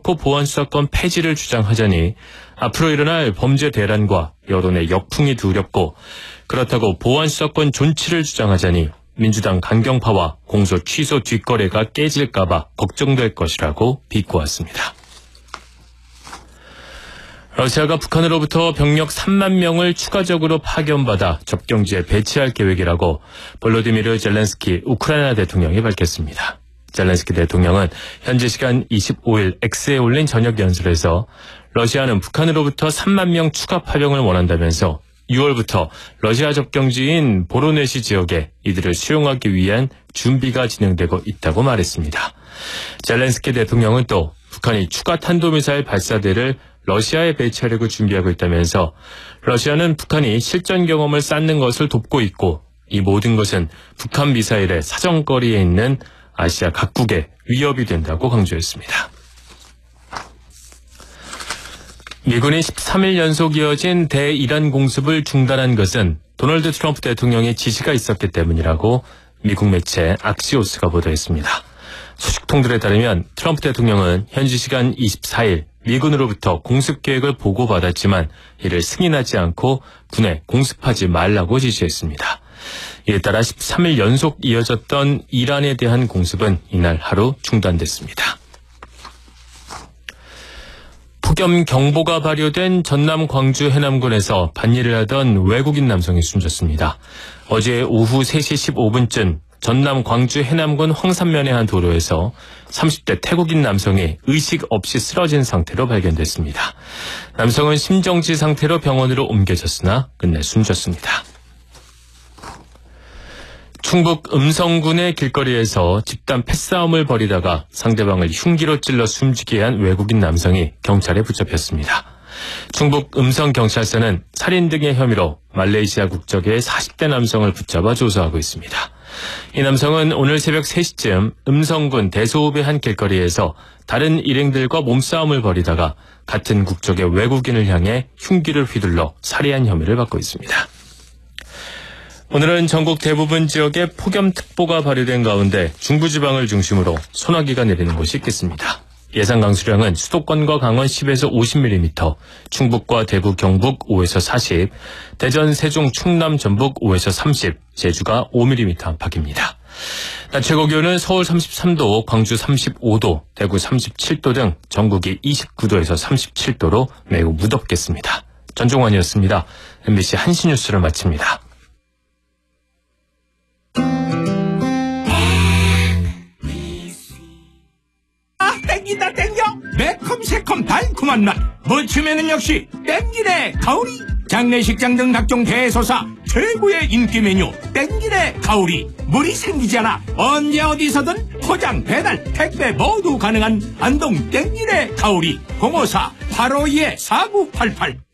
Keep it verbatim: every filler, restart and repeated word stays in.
놓고 보안수사권 폐지를 주장하자니 앞으로 일어날 범죄 대란과 여론의 역풍이 두렵고, 그렇다고 보안수사권 존치를 주장하자니 민주당 강경파와 공소 취소 뒷거래가 깨질까봐 걱정될 것이라고 비꼬았습니다. 러시아가 북한으로부터 병력 삼만 명을 추가적으로 파견받아 접경지에 배치할 계획이라고 볼로디미르 젤렌스키 우크라이나 대통령이 밝혔습니다. 젤렌스키 대통령은 현지 시간 이십오일 X에 올린 저녁 연설에서 러시아는 북한으로부터 삼만 명 추가 파병을 원한다면서 유월부터 러시아 접경지인 보로네시 지역에 이들을 수용하기 위한 준비가 진행되고 있다고 말했습니다. 젤렌스키 대통령은 또 북한이 추가 탄도미사일 발사대를 러시아에 배치하려고 준비하고 있다면서 러시아는 북한이 실전 경험을 쌓는 것을 돕고 있고, 이 모든 것은 북한 미사일의 사정거리에 있는 아시아 각국에 위협이 된다고 강조했습니다. 미군이 십삼일 연속 이어진 대이란 공습을 중단한 것은 도널드 트럼프 대통령의 지시가 있었기 때문이라고 미국 매체 악시오스가 보도했습니다. 소식통들에 따르면 트럼프 대통령은 현지 시간 이십사일 미군으로부터 공습 계획을 보고받았지만 이를 승인하지 않고 군에 공습하지 말라고 지시했습니다. 이에 따라 십삼일 연속 이어졌던 이란에 대한 공습은 이날 하루 중단됐습니다. 폭염 경보가 발효된 전남 광주 해남군에서 밭일을 하던 외국인 남성이 숨졌습니다. 어제 오후 세시 십오분쯤 전남 광주 해남군 황산면의 한 도로에서 삼십대 태국인 남성이 의식 없이 쓰러진 상태로 발견됐습니다. 남성은 심정지 상태로 병원으로 옮겨졌으나 끝내 숨졌습니다. 충북 음성군의 길거리에서 집단 패싸움을 벌이다가 상대방을 흉기로 찔러 숨지게 한 외국인 남성이 경찰에 붙잡혔습니다. 충북 음성경찰서는 살인 등의 혐의로 말레이시아 국적의 사십대 남성을 붙잡아 조사하고 있습니다. 이 남성은 오늘 새벽 세시쯤 음성군 대소읍의 한 길거리에서 다른 일행들과 몸싸움을 벌이다가 같은 국적의 외국인을 향해 흉기를 휘둘러 살해한 혐의를 받고 있습니다. 오늘은 전국 대부분 지역에 폭염특보가 발효된 가운데 중부지방을 중심으로 소나기가 내리는 곳이 있겠습니다. 예상 강수량은 수도권과 강원 십에서 오십 밀리미터, 충북과 대구, 경북 오에서 사십, 대전, 세종, 충남, 전북 오에서 삼십, 제주가 오 밀리미터 안팎입니다. 낮 최고 기온은 서울 삼십삼도, 광주 삼십오도, 대구 삼십칠도 등 전국이 이십구도에서 삼십칠도로 매우 무덥겠습니다. 전종환이었습니다. 엠비씨 한시 뉴스를 마칩니다. 땡긴다 땡겨 매콤새콤 달콤한 맛 무침에는 역시 땡기네 가오리. 장례식장 등 각종 대소사 최고의 인기 메뉴 땡기네 가오리. 물이 생기지 않아 언제 어디서든 포장 배달 택배 모두 가능한 안동 땡기네 가오리. 공오사 팔오이 사구팔팔